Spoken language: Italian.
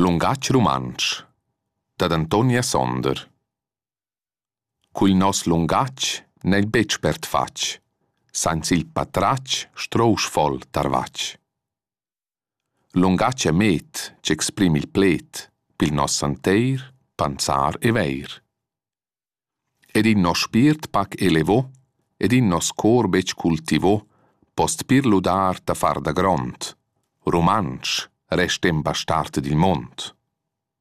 Lungatg rumantsch, dad Antonia Sonder. Cul nos lungatg neil betg pert fatg, sans il patratg strousch fol tarvatg. Lungatg è met, c'exprim il plet, pil nos santeir, panzar e veir. Ed in nos spirt pac elevò, ed in nos cor bec cultivò, post pir ludar ta far da grond. Rumantsch restem bastart dil mond.